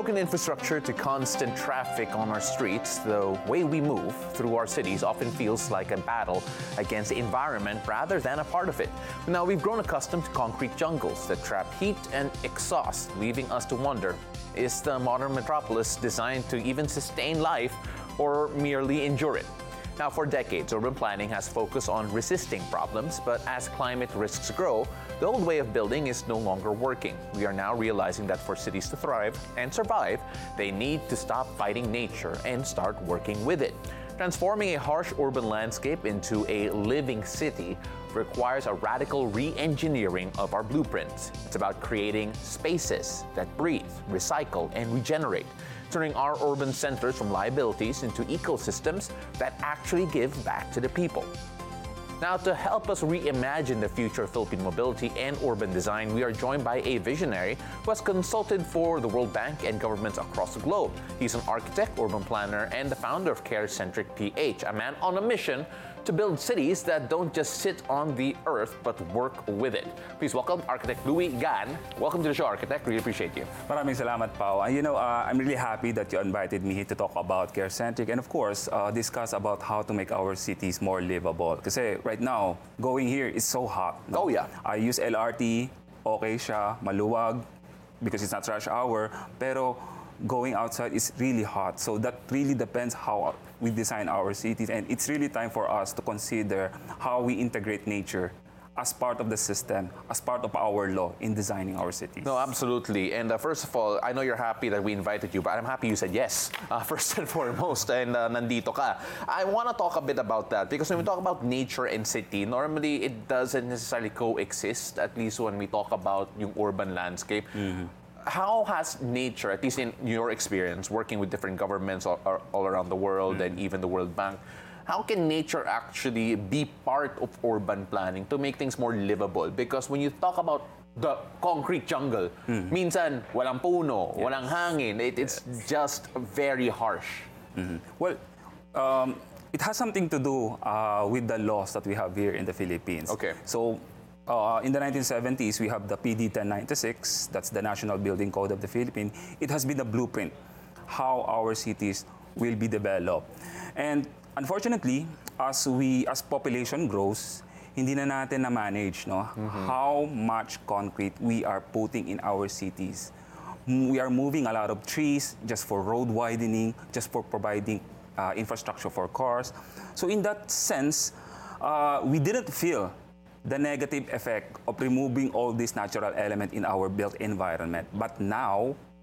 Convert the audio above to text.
broken infrastructure to constant traffic on our streets, the way we move through our cities often feels like a battle against the environment rather than a part of it. Now, we've grown accustomed to concrete jungles that trap heat and exhaust, leaving us to wonder, is the modern metropolis designed to even sustain life or merely endure it? Now, for decades, urban planning has focused on resisting problems, but as climate risks grow, the old way of building is no longer working. We are now realizing that for cities to thrive and survive, they need to stop fighting nature and start working with it. Transforming a harsh urban landscape into a living city requires a radical re-engineering of our blueprints. It's about creating spaces that breathe, recycle, and regenerate, turning our urban centers from liabilities into ecosystems that actually give back to the people. Now, to help us reimagine the future of Philippine mobility and urban design, we are joined by a visionary who has consulted for the World Bank and governments across the globe. He's an architect, urban planner, and the founder of CareCentric PH, a man on a mission to build cities that don't just sit on the earth but work with it. Please welcome Architect Louie Gan. Welcome to the show, Architect. Really appreciate you. Maraming salamat, Pao. I'm really happy that you invited me here to talk about CareCentric and of course, discuss about how to make our cities more livable. Kasi right now, going here is so hot. No? Oh, yeah. I use LRT, okay siya, maluwag, because it's not rush hour, pero going outside is really hot. So that really depends how we design our cities. And it's really time for us to consider how we integrate nature as part of the system, as part of our law in designing our cities. No, absolutely. And first of all, I know you're happy that we invited you, but I'm happy you said yes, first and foremost, and nandito ka. I want to talk a bit about that, because when we talk about nature and city, normally it doesn't necessarily coexist, at least when we talk about yung urban landscape. Mm-hmm. How has nature, at least in your experience, working with different governments all around the world and even the World Bank, how can nature actually be part of urban planning to make things more livable? Because when you talk about the concrete jungle, minsan walang puno, walang hangin, it's just very harsh. Well, it has something to do with the laws that we have here in the Philippines. Okay. So, in the 1970s, we have the PD 1096, that's the National Building Code of the Philippines. It has been the blueprint how our cities will be developed. And unfortunately, as population grows, hindi na natin na-manage how much concrete we are putting in our cities. We are moving a lot of trees just for road widening, just for providing infrastructure for cars. So in that sense, we didn't feel the negative effect of removing all these natural elements in our built environment. But now,